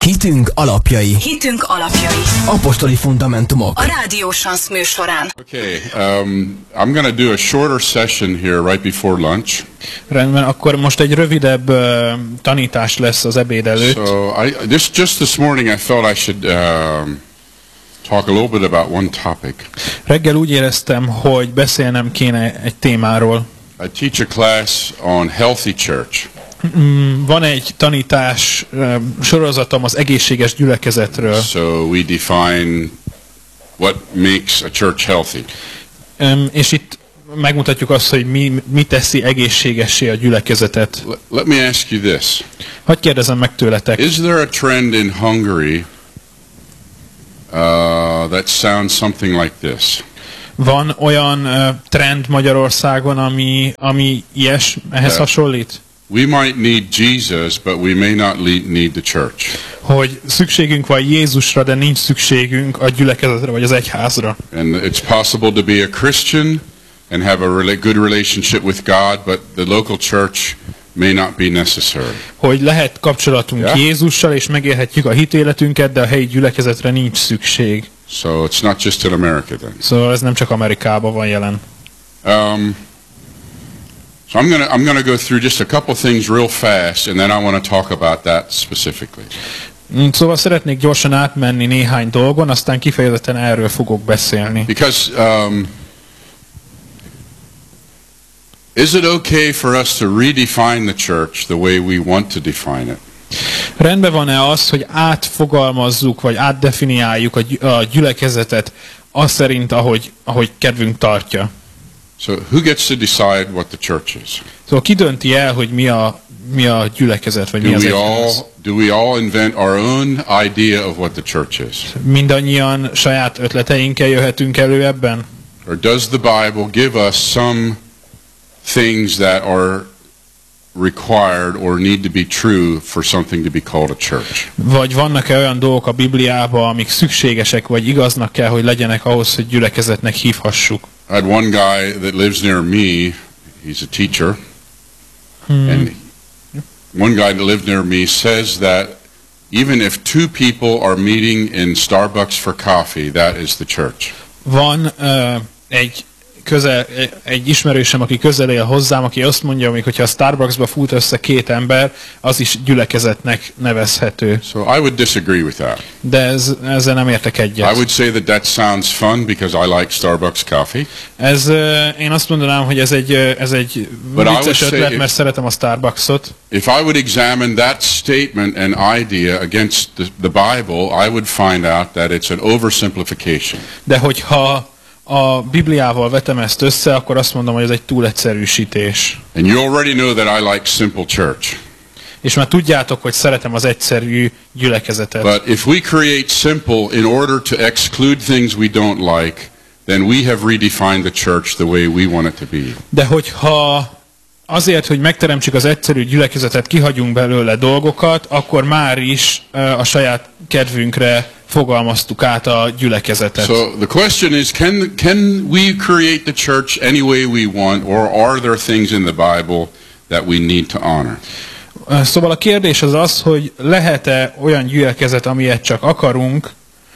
Hitünk alapjai. Hitünk alapjai. Apostoli fundamentumok. A Rádió Sansz műsorán. Okay, I'm going to do a shorter session here right before lunch. Rendben, akkor most egy rövidebb tanítás lesz az ebéd előtt. So just this morning I felt I should talk a little bit about one topic. Reggel úgy éreztem, hogy beszélnem kéne egy témáról. I teach a class on healthy church. Van egy tanítás sorozatom az egészséges gyülekezetről. So we define what makes a church healthy. És itt megmutatjuk azt, hogy mi teszi egészségessé a gyülekezetet. Let me ask you this. Hadd kérdezem meg tőletek. Is there a trend in Hungary that sounds something like this? Van olyan trend Magyarországon, ami ehhez hasonlít? We might need Jesus, but we may not need the church. Hogy szükségünk van Jézusra, de nincs szükségünk a gyülekezetre vagy az egyházra. And it's possible to be a Christian and have a good relationship with God, but the local church may not be necessary. Hogy lehet kapcsolatunk Jézussal, és megélhetjük a hitéletünket, de a helyi gyülekezetre nincs szükség. So it's not just in America then. Szóval ez nem csak Amerikában van jelen. So I'm going to go through just a couple things real fast, and then I want to talk about that specifically. Szóval szeretnék gyorsan átmenni néhány dolgon, aztán kifejezetten erről fogok beszélni. Because is it okay for us to redefine the church the way we want to define it? Rendben van-e az, hogy átfogalmazzuk, vagy átdefiniáljuk a gyülekezetet az szerint, ahogy kedvünk tartja? So who gets to decide what the church is? Szóval ki dönti el, hogy mi a gyülekezet, vagy mi az egyház? Do we all invent our own idea of what the church is? Mindannyian saját ötleteinkkel jöhetünk elő ebben? Or does the Bible give us some things that are required or need to be true for something to be called a church? Vagy vannak-e olyan dolgok a Bibliában, amik szükségesek, vagy igaznak kell, hogy legyenek ahhoz, hogy gyülekezetnek hívhassuk? I had one guy that lives near me. He's a teacher. And one guy that lived near me says that even if two people are meeting in Starbucks for coffee, that is the church. Van egy ismerősöm, aki közel él hozzám, aki azt mondja, hogy ha a Starbucksba fut össze két ember, az is gyülekezetnek nevezhető. So I would disagree with that. De ezzel nem értek egyet. I would say that sounds fun because I like Starbucks coffee. Én azt mondanám, hogy ez egy vicces ötlet, mert szeretem a Starbucksot. If I would examine that statement and idea against the Bible, I would find out that it's an oversimplification. De hogyha a Bibliával vetem ezt össze, akkor azt mondom, hogy ez egy túlegyszerűsítés. And you already know that I like simple church. És már tudjátok, hogy szeretem az egyszerű gyülekezetet. But if we create simple in order to exclude things we don't like, then we have redefined the church the way we want it to be. De hogyha azért, hogy megteremtsük az egyszerű gyülekezetet, kihagyunk belőle dolgokat, akkor már is a saját kedvünkre fogalmaztuk át a gyülekezetet. So the question is, can we create the church any way we want, or are there things in the Bible that we need to honor? Szóval a kérdés az, hogy lehet-e olyan gyülekezet, amilyet csak akarunk,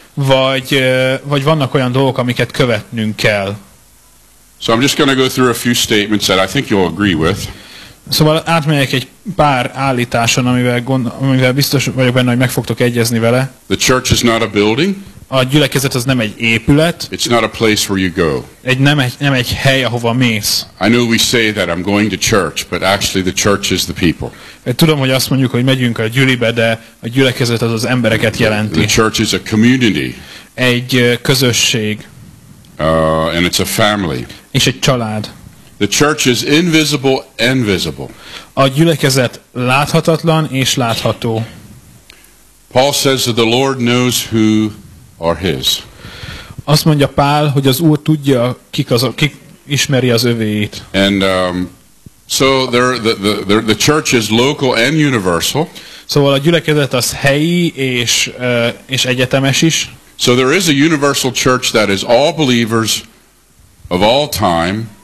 vagy vannak olyan dolgok, amiket követnünk kell. So I'm just going to go through a few statements that I think you'll agree with. Szóval átmegyek egy pár állításon, amivel biztos vagyok benne, hogy meg fogtok egyezni vele. The church is not a building. A gyülekezet az nem egy épület. It's not a place where you go. Nem egy hely, ahova mész. I know we say that I'm going to church, but actually the church is the people. Tudom, hogy azt mondjuk, hogy megyünk a gyülibe, de a gyülekezet az embereket jelenti. The church is a community. Egy közösség. And it's a family. És egy család. The church is invisible and visible. A gyülekezet láthatatlan és látható. Paul says that the Lord knows who are his. Azt mondja Pál, hogy az Úr tudja, kik ismeri az övéit. And so the church is local and universal. Szóval a gyülekezet az helyi és egyetemes is. So there is a universal church that is all believers of all time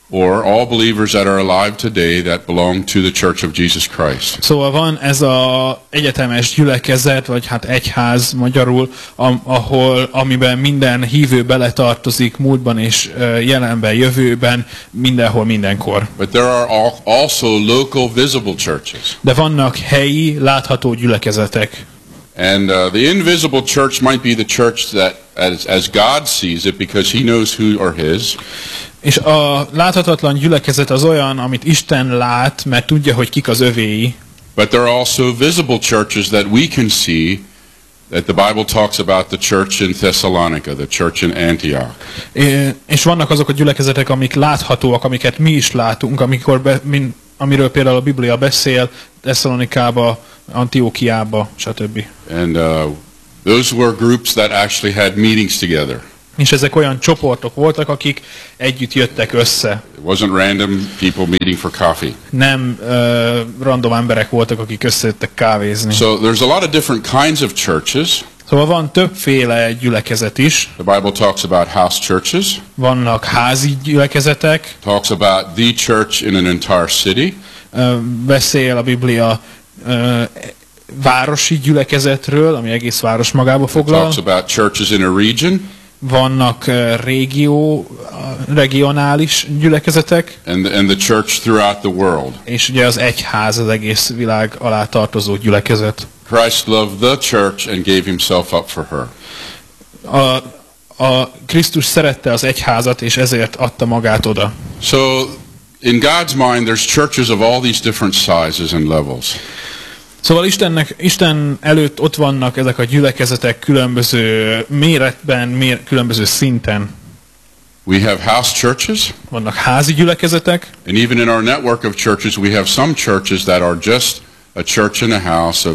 or all believers that are alive today that belong to the Church of Jesus Christ. Szóval van ez az egyetemes gyülekezet, vagy hát egyház magyarul, amiben minden hívő beletartozik múltban és jelenben, jövőben, mindenhol, mindenkor. But there are also local visible churches. De vannak helyi, látható gyülekezetek. And the invisible church might be the church that, as God sees it, because He knows who are His. És a láthatatlan gyülekezet az olyan, amit Isten lát, mert tudja, hogy kik az övéi. But there are also visible churches that we can see, that the Bible talks about the church in Thessalonica, the church in Antioch. És vannak azok a gyülekezetek, amik láthatóak, amiket mi is látunk, amiről például a Biblia beszél, Tesszalonikába, Antiókiába, stb. And those were groups that actually had meetings together. És ezek olyan csoportok voltak, akik együtt jöttek össze. It wasn't random people meeting for coffee. Nem random emberek voltak, akik összejöttek kávézni. So there's a lot of different kinds of churches. Szóval van többféle gyülekezet is. The Bible talks about house churches. Vannak házi gyülekezetek. Talks about the church in an entire city. Beszél a Biblia városi gyülekezetről, ami egész város magába foglal. Talks about churches in a region. Vannak regionális gyülekezetek. And the church throughout the world. És ugye az egyház az egész világ alá tartozó gyülekezet. Christ loved the church and gave himself up for her. A Krisztus szerette az egyházat, és ezért adta magát oda. So in God's mind there's churches of all these different sizes and levels. Szóval Isten előtt ott vannak ezek a gyülekezetek különböző méretben, különböző szinten. We have house churches. Vannak házi gyülekezetek. And even in our network of churches, we have some churches that are just a church in a house of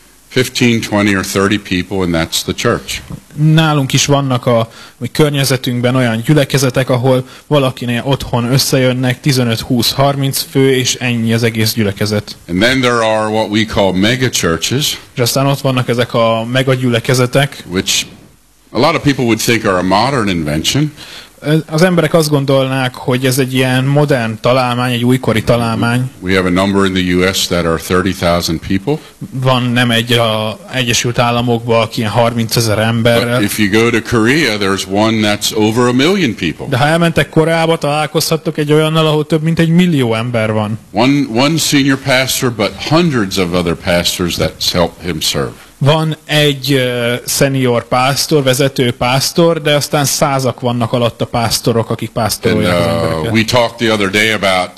15, 20 or 30 people, and that's the church. Nálunk is vannak a környezetünkben olyan gyülekezetek, ahol valakinél otthon összejönnek 15-20-30 fő, és ennyi az egész gyülekezet. And then there are what we call mega churches. És aztán ott vannak ezek a megagyülekezetek, which a lot of people would think are a modern invention. Az emberek azt gondolnák, hogy ez egy ilyen modern találmány, egy újkori találmány. We have a number in the US that are 30,000 people. Van nem egy az Egyesült Államokban, aki ilyen 30,000 emberrel. But if you go to Korea, there's one that's over 1 million people. De ha elmentek Koreába, találkozhattok egy olyannal, ahol több mint 1 millió ember van. One senior pastor, but hundreds of other pastors that help him serve. Van egy senior pásztor, vezető pásztor, de aztán százak vannak alatt a pásztorok, akik pásztorolják az embereket. We talked the other day about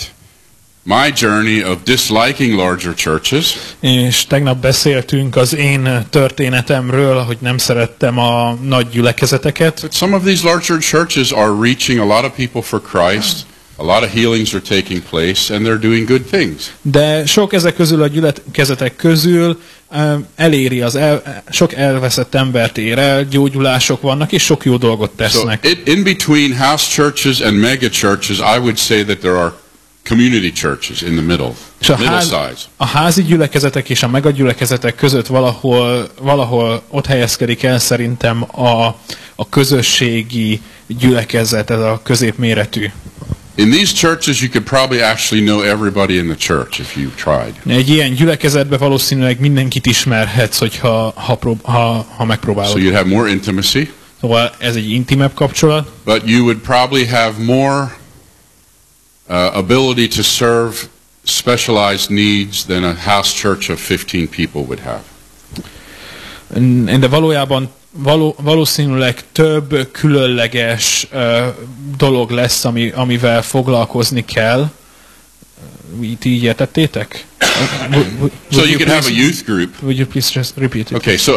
my journey of disliking larger churches. És tegnap beszéltünk az én történetemről, hogy nem szerettem a nagy gyülekezeteket. But some of these larger churches are reaching a lot of people for Christ. A lot of healings are taking place, and they're doing good things. De sok ezek közül a gyülekezetek közül eléri sok elveszett embert ér el, gyógyulások vannak, és sok jó dolgot tesznek. So in between house churches and mega churches, I would say that there are community churches in the middle, middle size. A házi gyülekezetek és a megagyülekezetek között valahol ott helyezkedik el szerintem a közösségi gyülekezet, ez a középméretű. In these churches, you could probably actually know everybody in the church if you tried. Egy ilyen gyülekezetbe valószínűleg mindenkit ismerhetsz, ha megpróbálod. So you'd have more intimacy. Szóval ez egy intimebb kapcsolat. But you would probably have more ability to serve specialized needs than a house church of 15 people would have. De valójában valószínűleg több különleges dolog lesz, amivel foglalkozni kell. Ti így értettétek? So you could have a youth group. Would you please just repeat it? Okay, so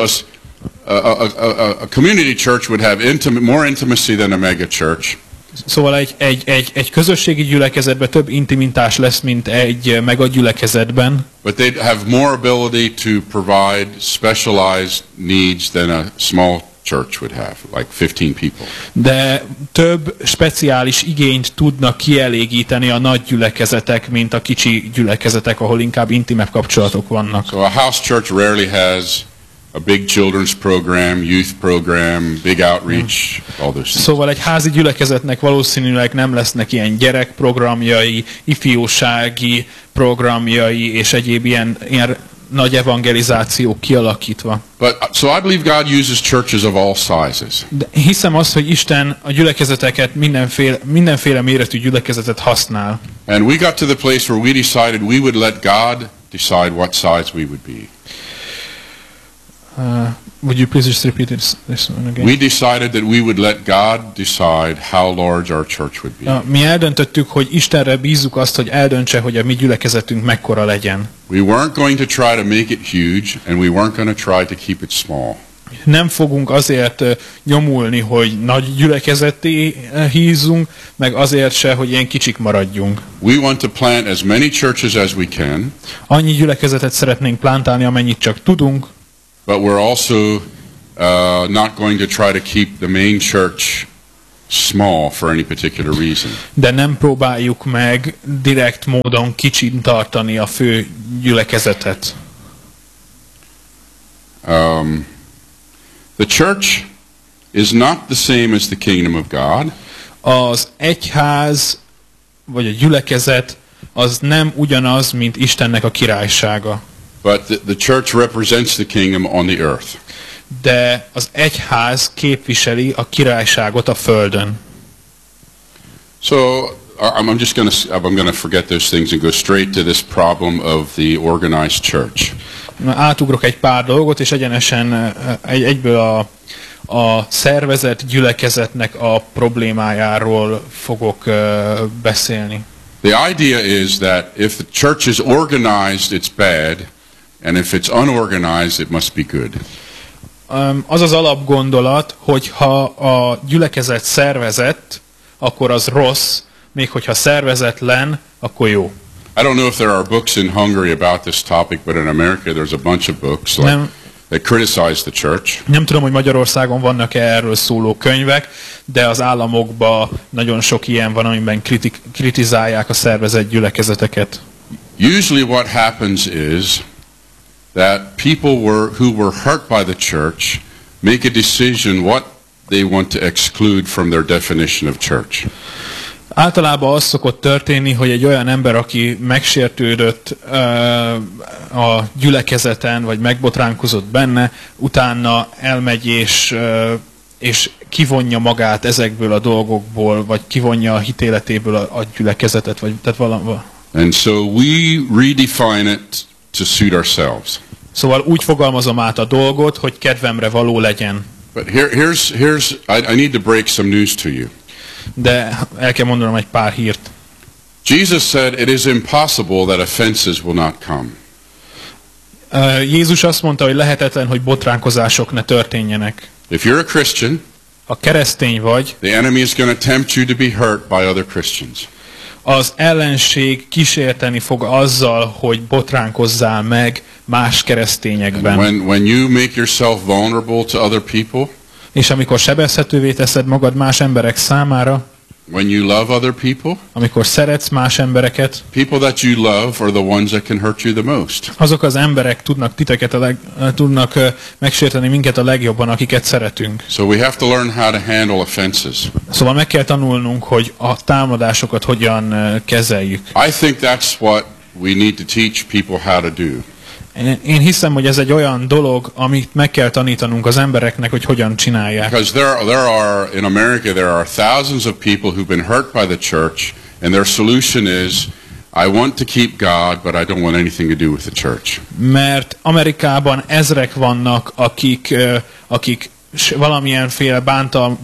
a community church would have more intimacy than a mega church. Szóval egy közösségi gyülekezetben több intimitás lesz, mint egy megagyülekezetben. But they'd have more ability to provide specialized needs than a small church would have, like 15 people. De több speciális igényt tudnak kielégíteni a nagy gyülekezetek, mint a kicsi gyülekezetek, ahol inkább intimebb kapcsolatok vannak. So a house church rarely has a big children's program, youth program, big outreach, all those things. Szóval egy házi gyülekezetnek valószínűleg nem lesznek ilyen gyerekprogramjai, ifjúsági programjai és egyéb ilyen nagy evangelizációk kialakítva. So I believe God uses churches of all sizes. De hiszem azt, hogy Isten a gyülekezeteket, mindenféle méretű gyülekezetet használ. And we got to the place where we decided we would let God decide what size we would be. Would you please just repeat this one again? We decided that we would let God decide how large our church would be. Mi eldöntöttük, hogy Istenre bízzuk azt, hogy eldöntse, hogy a mi gyülekezetünk mekkora legyen. We weren't going to try to make it huge, and we weren't going to try to keep it small. Nem fogunk azért nyomulni, hogy nagy gyülekezetté hízzunk, meg azért se, hogy ilyen kicsik maradjunk. We want to plant as many churches as we can. Annyi gyülekezetet szeretnénk plántálni, amennyit csak tudunk. But we're also not going to try to keep the main church small for any particular reason. De nem próbáljuk meg direkt módon kicsin tartani a fő gyülekezetet. The church is not the same as the kingdom of God. Az egyház vagy a gyülekezet az nem ugyanaz, mint Istennek a királysága. But the church represents the kingdom on the earth. De az egyház képviseli a királyságot a földön. So I'm just going to forget those things and go straight to this problem of the organized church. Átugrok egy pár dolgot, és egyenesen egyből a szervezett gyülekezetnek a problémájáról fogok beszélni. The idea is that if the church is organized, it's bad, and if it's unorganized, it must be good. Az az alapgondolat, hogy ha a gyülekezet szervezett, akkor az rossz, még hogyha szervezetlen, akkor jó. I don't know if there are books in Hungary about this topic, but in America there's a bunch of books that criticize the church. Nem tudom, hogy Magyarországon vannak-e erről szóló könyvek, de az államokban nagyon sok ilyen van, amiben kritizálják a szervezett gyülekezeteket. Usually what happens is that people who were hurt by the church make a decision what they want to exclude from their definition of church. Általában az szokott történni, hogy egy olyan ember, aki megsértődött a gyülekezeten, vagy megbotránkozott benne, utána elmegy és kivonja magát ezekből a dolgokból, vagy kivonja a hitéletéből a gyülekezetet, vagy tehát valami. And so we redefine it to suit ourselves. Szóval úgy fogalmazom át a dolgot, hogy kedvemre való legyen. But here's I need to break some news to you. De el kell mondanom egy pár hírt. Jesus said it is impossible that offenses will not come. Jézus azt mondta, hogy lehetetlen, hogy botránkozások ne történjenek. If you're a Christian, ha keresztény vagy, the enemy is going to tempt you to be hurt by other Christians. Az ellenség kísérteni fog azzal, hogy botránkozzál meg más keresztényekben. When you make yourself vulnerable to other people, és amikor sebezhetővé teszed magad más emberek számára, when you love other people, amikor szeretsz más embereket, people that you love are the ones that can hurt you the most. Azok az emberek tudnak titeket tudnak megsérteni minket a legjobban, akiket szeretünk. So we have to learn how to handle offenses. Szóval meg kell tanulnunk, hogy a támadásokat hogyan kezeljük. I think that's what we need to teach people how to do. Én hiszem, hogy ez egy olyan dolog, amit meg kell tanítanunk az embereknek, hogy hogyan csinálják. Because there are in America there are thousands of people who've been hurt by the church, and their solution is, I want to keep God, but I don't want anything to do with the church. Mert Amerikában ezrek vannak, akik valamilyenféle bántal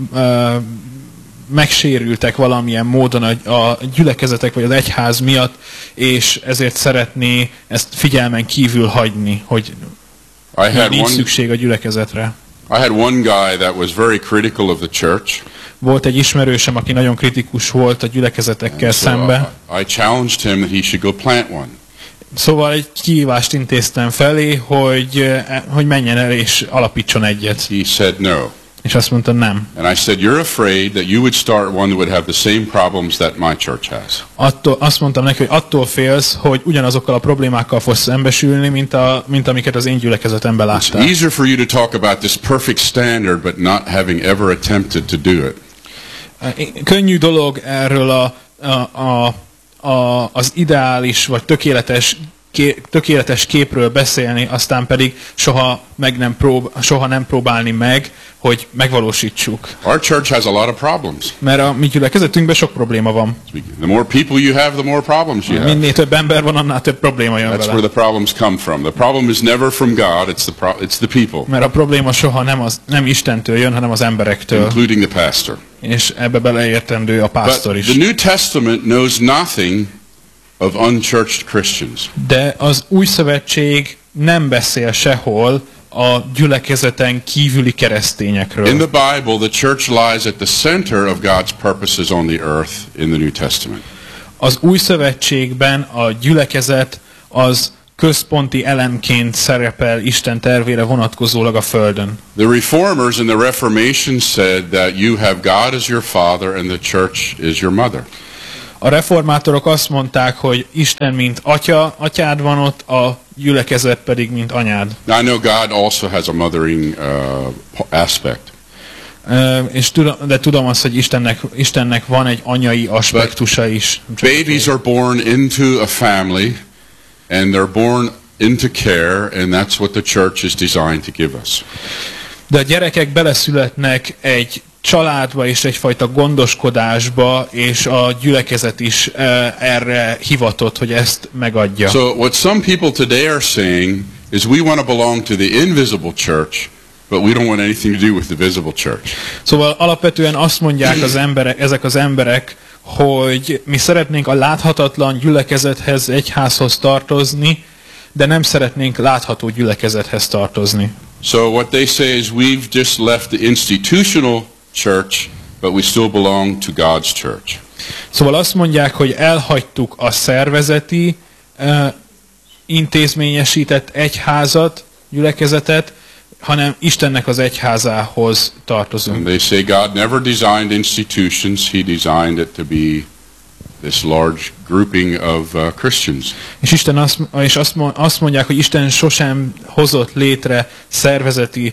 megsérültek valamilyen módon a gyülekezetek vagy az egyház miatt, és ezért szeretné ezt figyelmen kívül hagyni, hogy nincs szükség a gyülekezetre. I had one guy that was very critical of the church. Volt egy ismerősöm, aki nagyon kritikus volt a gyülekezetekkel szembe. I challenged him that he should go plant one. Szóval egy kihívást intéztem felé, hogy menjen el és alapítson egyet. He said no. És azt mondta, nem. And I said, you're afraid that you would start one that would have the same problems that my church has. Azt mondtam neki, hogy attól félsz, hogy ugyanazokkal a problémákkal fogsz szembesülni, mint amiket az én gyülekezetemben It's láttál. easier for you to talk about this perfect standard, but not having ever attempted to do it. Könnyű dolog erről az ideális vagy tökéletes képről beszélni, aztán pedig soha nem próbálni meg, hogy megvalósítsuk. Our church has a lot of problems. Mert a mi gyülekezetünkben sok probléma van. The more people you have, the more problems you have. Minél több ember van, annál több probléma jön That's where vele. the problems come from. The problem is never from God, it's the people, Mert a probléma soha nem Istentől jön, hanem az emberektől. including the pastor. És ebbe beleértendő a But pásztor is. the New Testament knows nothing of unchurched Christians. De az új szövetség nem beszél sehol a gyülekezeten kívüli keresztényekről. In the Bible, the church lies at the center of God's purposes on the earth in the New Testament. Az új szövetségben a gyülekezet az központi elemként szerepel Isten tervére vonatkozólag a földön. The Reformers in the Reformation said that you have God as your father and the church is your mother. A reformátorok azt mondták, hogy Isten mint atyád van ott, a gyülekezet pedig mint anyád. Now I know God also has a mothering aspect. De tudom azt, hogy Istennek van egy anyai aspektusa is. Babies are born into a family and they're born into care, and that's what the church is designed to give us. De a gyerekek beleszületnek egy családba és egyfajta gondoskodásba, és a gyülekezet is erre hivatott, hogy ezt megadja. So what some people today are saying is we want to belong to the invisible church, but we don't want anything to do with the visible church. Szóval alapvetően azt mondják ezek az emberek, hogy mi szeretnénk a láthatatlan gyülekezethez, egyházhoz tartozni, de nem szeretnénk látható gyülekezethez tartozni. So what they say is we've just left the institutional church, but we still belong to God's church. Szóval azt mondják, hogy elhagytuk a szervezeti, intézményesített egyházat, gyülekezetet, hanem Istennek az egyházához tartozunk. And they say God never designed institutions, He designed it to be this large grouping of Christians. És azt mondják, hogy Isten sosem hozott létre szervezeti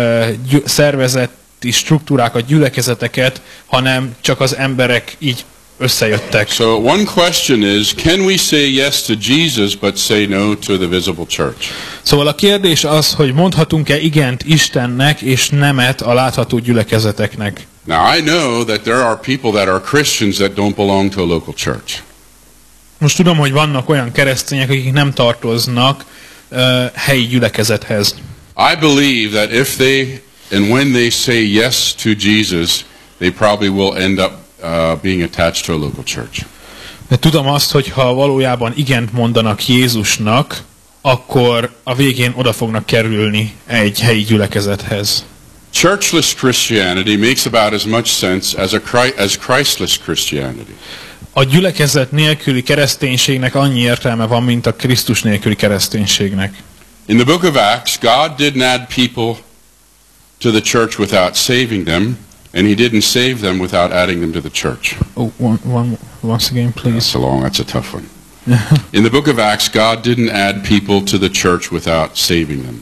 struktúrákat, gyülekezeteket, hanem csak az emberek így összejöttek. So one question is, can we say yes to Jesus but say no to the visible church? Szóval a kérdés az, hogy mondhatunk-e igent Istennek és nemet a látható gyülekezeteknek. Now I know that there are people that are Christians that don't belong to a local church. Most tudom, hogy vannak olyan keresztények, akik nem tartoznak helyi gyülekezethez. I believe that if they and when they say yes to Jesus, they probably will end up being attached to a local church. De tudom azt, hogy ha valójában igent mondanak Jézusnak, akkor a végén oda fognak kerülni egy helyi gyülekezethez. Churchless Christianity makes about as much sense as Christless Christianity. A gyülekezet nélküli kereszténységnek annyi értelme van, mint a Krisztus nélküli kereszténységnek. In the book of Acts, God didn't add people to the church without saving them, and He didn't save them without adding them to the church. Oh, once again, please. That's a tough one. In the book of Acts, God didn't add people to the church without saving them.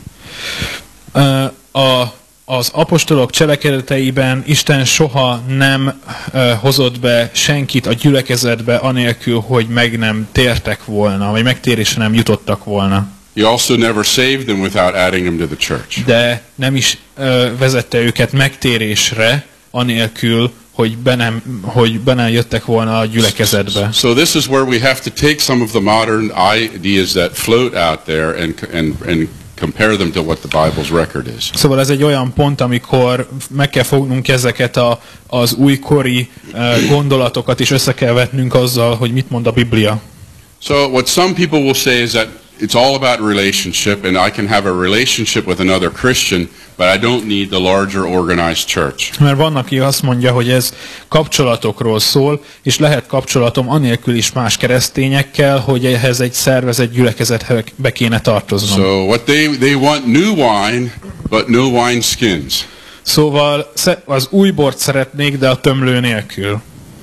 Az apostolok cselekedeteiben Isten soha nem hozott be senkit a gyülekezetbe anélkül, hogy meg nem tértek volna, vagy megtérésre nem jutottak volna. He also never saved them without adding them to the church. De nem is vezette őket megtérésre anélkül, hogy be nem jöttek volna a gyülekezetbe. So this is where we have to take some of the modern ideas that float out there and compare them to what the Bible's record is. Szóval ez egy olyan pont, amikor meg kell fognunk ezeket az újkori gondolatokat, és össze kell vetnünk azzal, hogy mit mond a Biblia. So what some people will say is that it's all about relationship, and I can have a relationship with another Christian, but I don't need the larger organized church. Mert van, aki azt mondja, hogy ez kapcsolatokról szól, és lehet kapcsolatom anélkül is más keresztényekkel, hogy ehhez egy szervezett gyülekezetbe kéne tartoznom. So what they want new wine, but no wine skins. Szóval az új bort szeretnék, de a tömlő nélkül.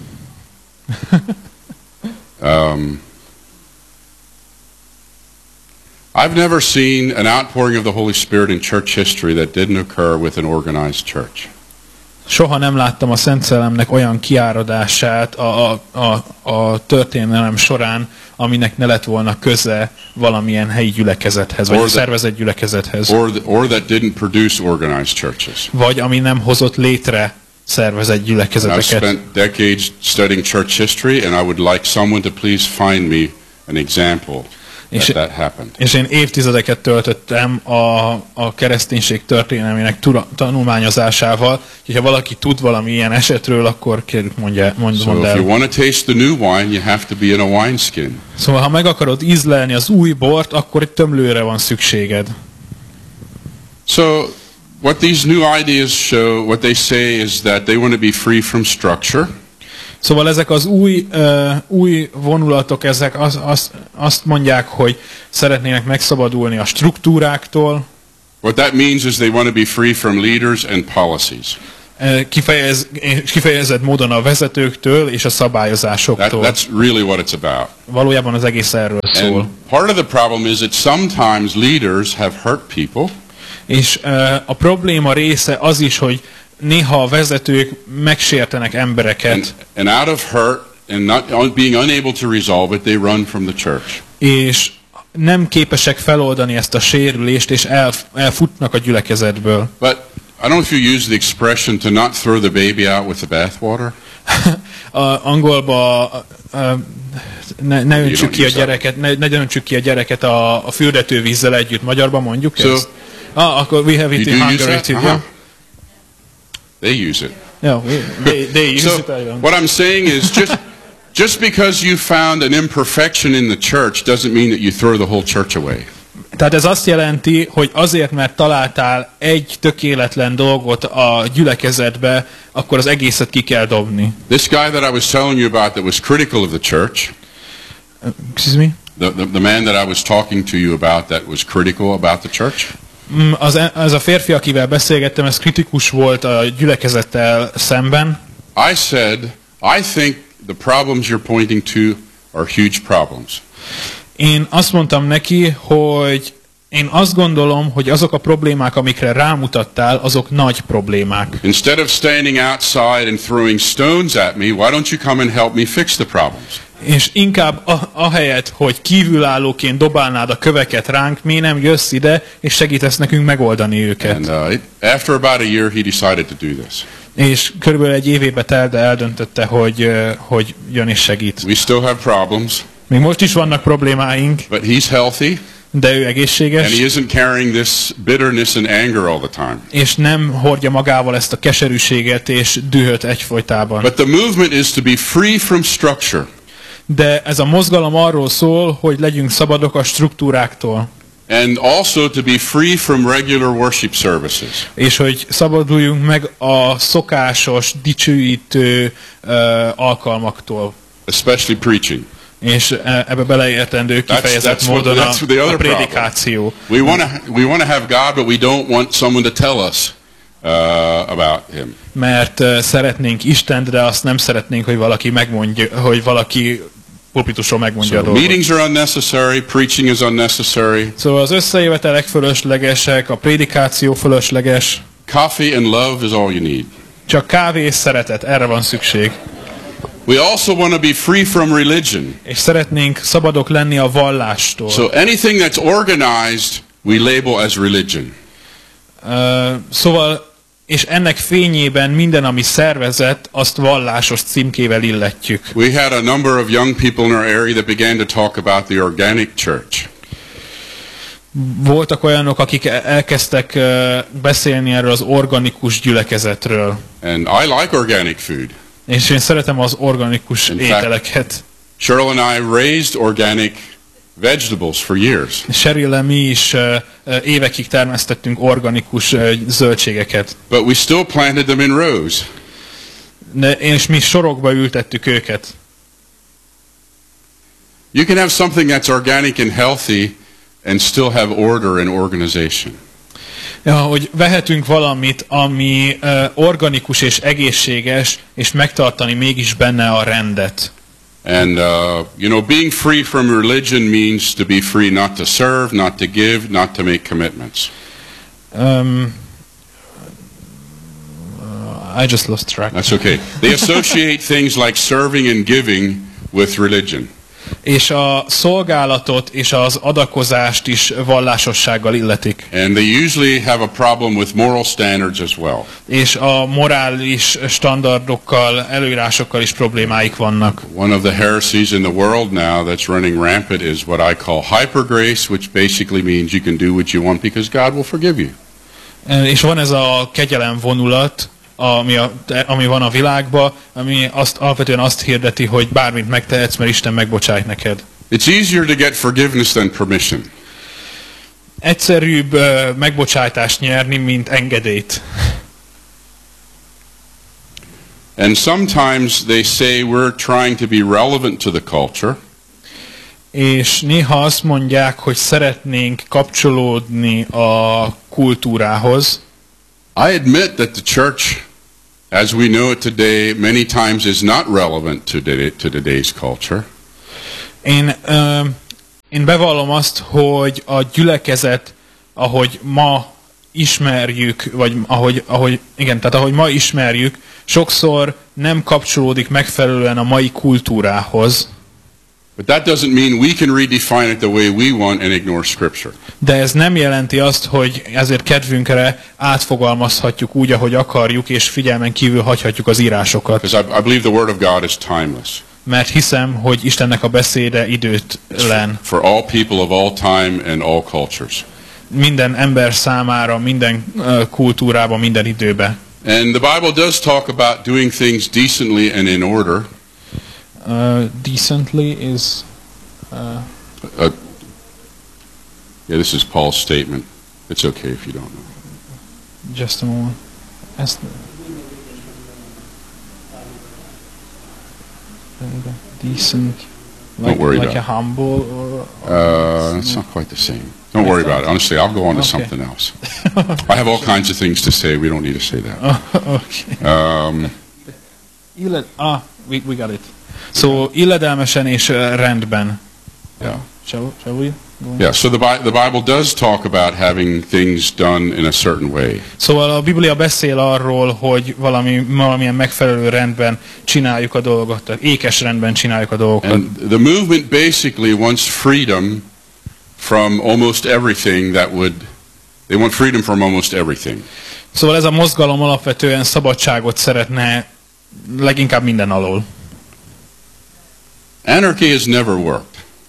I've never seen an outpouring of the Holy Spirit in church history that didn't occur with an organized church. Soha nem láttam a Szent Szellemnek olyan kiáradását a történelem során, aminek ne lett volna köze valamilyen helyi gyülekezethez, vagy szervezett gyülekezethez. Or that didn't produce organized churches. Vagy ami nem hozott létre szervezett I've gyülekezeteket. spent decades studying church history, and I would like someone to please find me an example that happened. És én évtizedeket töltöttem a kereszténység történelmének tanulmányozásával, hogyha valaki tud valami ilyen esetről, akkor kérjük mondd So if el. you want to taste the new wine, you have to be in a wineskin. Szóval ha meg akarod ízlelni az új bort, akkor egy tömlőre van szükséged. So what these new ideas show, what they say is that they want to be free from structure. Szóval ezek az új vonulatok, ezek azt mondják, hogy szeretnének megszabadulni a struktúráktól. What that means is they want to be free from leaders and policies. Kifejezett módon a vezetőktől és a szabályozásoktól. That's really what it's about. Valójában az egész erről szól. And part of the problem is that sometimes leaders have hurt people. És a probléma része az is, hogy néha a vezetők megsértenek embereket. And out of hurt and not being unable to resolve it, they run from the church. És nem képesek feloldani ezt a sérülést, és elfutnak a gyülekezetből. But I don't know if you use the expression to not throw the baby out with the bathwater. Angolba ne öntsük ki a gyereket, ne öntsük ki a gyereket a fürdetővízzel együtt. Magyarban mondjuk ezt? Akkor we have it in Hungary too. Yeah? They use it. No, they use So it. what I'm saying is just because you found an imperfection in the church doesn't mean that you throw the whole church away. Tehát ez azt jelenti, hogy azért, mert találtál egy tökéletlen dolgot a gyülekezetbe, akkor az egészet ki kell dobni. This guy that I was telling you about that was critical of the church. Excuse me? The man that I was talking to you about that was critical about the church. Az a férfi, akivel beszélgettem, ez kritikus volt a gyülekezettel szemben. I said, I think the problems you're pointing to are huge problems. Én azt mondtam neki, hogy én azt gondolom, hogy azok a problémák, amikre rámutattál, azok nagy problémák. Instead of standing outside and throwing stones at me, why don't you come and help me fix the problems? És inkább ahelyett, hogy kívülállóként dobálnád a köveket ránk, miért nem jössz ide, és segítesz nekünk megoldani őket. And after about a year, he decided to do this. És körülbelül egy évébe telt, de eldöntötte, hogy jön és segít. We still have problems. Még most is vannak problémáink, But he's healthy, de ő and egészséges, he isn't carrying this bitterness and anger all the time. és nem hordja magával ezt a keserűséget és dühöt egyfolytában. But the movement is to be free from structure. De ez a mozgalom arról szól, hogy legyünk szabadok a struktúráktól. And also to be free from regular worship services. És hogy szabaduljunk meg a szokásos, dicsőítő alkalmaktól. Especially preaching. És ebbe beleértendő kifejezett módon a prédikáció. We want to have God, but we don't want someone to tell us about Him. Mert szeretnénk Istent, de azt nem szeretnénk, hogy valaki megmondja, hogy valaki pulpitusról megmondja a dolgot. Meetings are unnecessary, preaching is unnecessary. Szóval az összejövetelek fölöslegesek, a prédikáció fölösleges. Coffee and love is all you need. Csak kávé és szeretet, erre van szükség. We also want to be free from religion. És szeretnénk szabadok lenni a vallástól. So anything that's organized, we label as religion. Szóval, és ennek fényében minden, ami szervezett, azt vallásos címkével illetjük. We had a number of young people in our area that began to talk about the organic church. Voltak olyanok, akik elkezdtek beszélni erről az organikus gyülekezetről. And I like organic food. És én szeretem az organikus ételeket. Cheryl and I raised organic vegetables for years. Cheryl-el mi is évekig termesztettünk organikus zöldségeket. But we still planted them in rows. És mi sorokba ültettük őket. You can have something that's organic and healthy and still have order and organization. Ja, hogy vehetünk valamit, ami organikus és egészséges, és megtartani mégis benne a rendet. And, being free from religion means to be free not to serve, not to give, not to make commitments. I just lost track. That's okay. They associate things like serving and giving with religion. És a szolgálatot és az adakozást is vallásossággal illetik. And they usually have a problem with moral standards as well. És a morális standardokkal, előírásokkal is problémáik vannak. One of the heresies in the world now that's running rampant is what I call hypergrace, which basically means you can do what you want because God will forgive you. És van ez a kegyelem vonulat, ami van a világban, ami alapvetően azt hirdeti, hogy bármit megtehetsz, mert Isten megbocsájt neked. It's easier to get forgiveness than permission. Egyszerűbb megbocsájtást nyerni, mint engedélyt. And sometimes they say we're trying to be relevant to the culture. És néha azt mondják, hogy szeretnénk kapcsolódni a kultúrához. I admit that the church, as we know it today, many times is not relevant to today's culture. Én bevallom azt, hogy a gyülekezet, ahogy ma ismerjük, vagy ahogy ma ismerjük, sokszor nem kapcsolódik megfelelően a mai kultúrához. But that doesn't mean we can redefine it the way we want and ignore Scripture. De ez nem jelenti azt, hogy ezért kedvünkre átfogalmazhatjuk úgy, ahogy akarjuk, és figyelmen kívül hagyhatjuk az írásokat. Because I believe the Word of God is timeless. Mert hiszem, hogy Istennek a beszéde időtlen. For all people of all time and all cultures. Minden ember számára, minden kultúrában, minden időben. And the Bible does talk about doing things decently and in order. Decently is... Yeah, this is Paul's statement. It's okay if you don't know. Just a moment. Decent. Don't worry like about a humble or... it's not quite the same. Don't worry about it. Honestly, I'll go on to something else. I have all kinds of things to say. We don't need to say that. Okay. We got it. So, illedelmesen és rendben. Yeah. Shall we? Yeah, so the Bible does talk about having things done in a certain way. Szóval a Biblia beszél arról, hogy valamilyen megfelelő rendben csináljuk a dolgot, tehát ékes rendben csináljuk a dolgokat. And the movement basically wants freedom from almost everything they want freedom from almost everything. Szóval ez a mozgalom alapvetően szabadságot szeretne leginkább minden alól. Anarchy has never worked.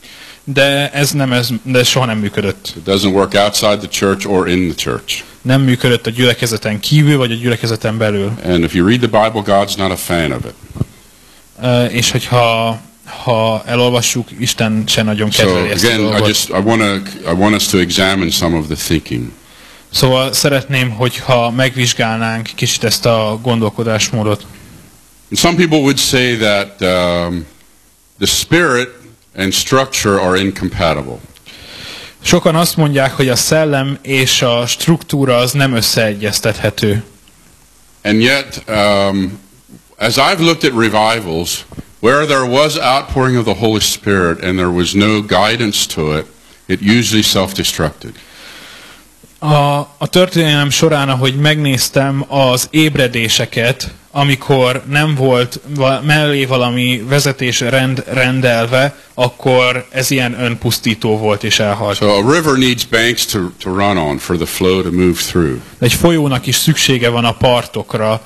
De soha nem működött. It doesn't work outside the church or in the church. Nem működött a gyülekezeten kívül, vagy a gyülekezeten belül. And if you read the Bible, God's not a fan of it. És hogyha elolvassuk, Isten se nagyon kedveli ezt a dolgot. I want us to examine some of the thinking. Szóval szeretném, hogyha megvizsgálnánk kicsit ezt a gondolkodásmódot. And some people would say that the spirit and structure are incompatible. Sokan azt mondják, hogy a szellem és a struktúra az nem összeegyeztethető. And yet, as I've looked at revivals, where there was outpouring of the Holy Spirit and there was no guidance to it, it usually self-destructed. A történelem során, ahogy megnéztem az ébredéseket, amikor nem volt mellé valami vezetés rendelve, akkor ez ilyen önpusztító volt és elhalt. So a river needs banks to run on for the flow to move through. Egy folyónak is szüksége van a partokra,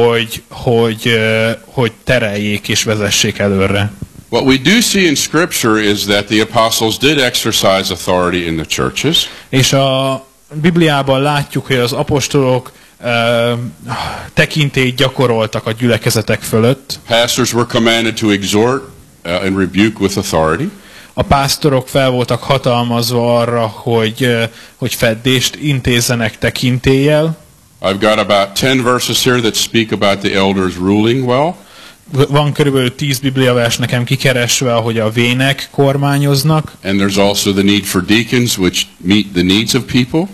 hogy tereljék és vezessék előre. What we do see in Scripture is that the apostles did exercise authority in the churches. És a Bibliában látjuk, hogy az apostolok tekintélyt gyakoroltak a gyülekezetek fölött. Pastors were commanded to exhort and rebuke with authority. A pásztorok fel voltak hatalmazva arra, hogy feddést intézzenek tekintéllyel. I've got about 10 verses here that speak about the elders ruling well. Van körülbelül 10 bibliavers nekem kikeresve, ahogy a vének kormányoznak. And there's also the need for deacons, which meet the needs of people.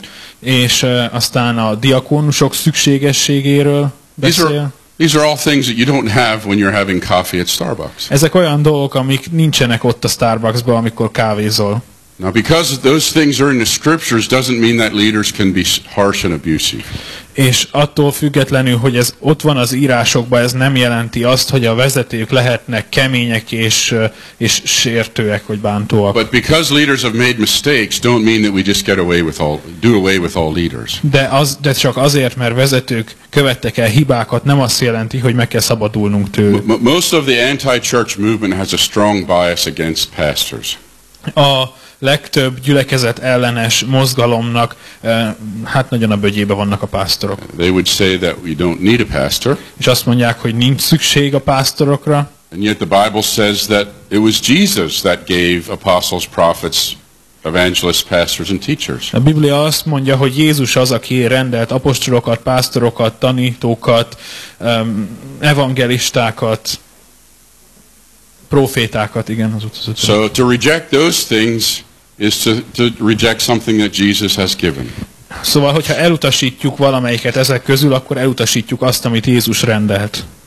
és aztán a diakónusok szükségességéről beszél. These are all things that you don't have when you're having coffee at Starbucks. Ezek olyan dolgok, amik nincsenek ott a Starbucksban, amikor kávézol. Now, because those things are in the scriptures doesn't mean that leaders can be harsh and abusive. És attól függetlenül, hogy ez ott van az írásokban, ez nem jelenti azt, hogy a vezetők lehetnek kemények és sértőek vagy bántóak. But because leaders have made mistakes, don't mean that we just do away with all leaders. De csak azért, mert vezetők követtek el hibákat, nem azt jelenti, hogy meg kell szabadulnunk tőlük. Most of the anti-church movement has a strong bias against pastors. A legtöbb gyülekezet ellenes mozgalomnak hát nagyon a bögyébe vannak a pásztorok. They would say that we don't need a pastor. És azt mondják, hogy nincs szükség a pásztorokra. And yet the Bible says that it was Jesus that gave apostles, prophets, evangelists, pastors and teachers. A Biblia azt mondja, hogy Jézus az, aki rendelt apostolokat, pásztorokat, tanítókat, evangelistákat, profétákat, igen, az utazat. So to reject those things is to reject something that Jesus has given. Szóval, hogyha elutasítjuk valamelyiket ezek közül, akkor elutasítjuk azt, amit Jézus rendelt.